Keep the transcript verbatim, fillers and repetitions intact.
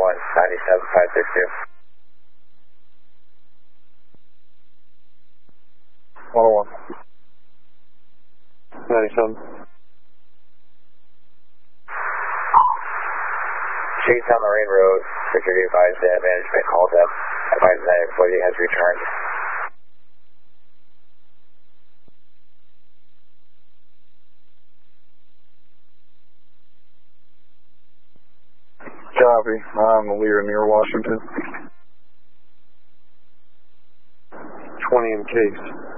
one, ninety-seven five six two. one oh one. ninety-seven. Chase on the Rain Road, security advised that management called up, advised that employee has returned. Copy. I'm Lear near Washington. twenty in case.